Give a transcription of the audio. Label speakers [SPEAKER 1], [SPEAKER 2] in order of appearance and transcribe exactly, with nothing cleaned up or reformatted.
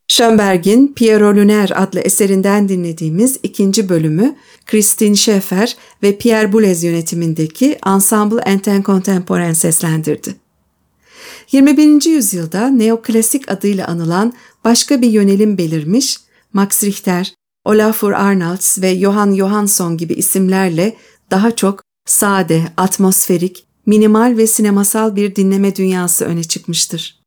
[SPEAKER 1] Schönberg'in Pierrot Lunaire adlı eserinden dinlediğimiz ikinci bölümü Christine Schaeffer ve Pierre Boulez yönetimindeki Ensemble Intercontemporain seslendirdi. yirmi birinci yüzyılda neoklasik adıyla anılan başka bir yönelim belirmiş, Max Richter, Olafur Arnalds ve Johan Johansson gibi isimlerle daha çok sade, atmosferik, minimal ve sinemasal bir dinleme dünyası öne çıkmıştır.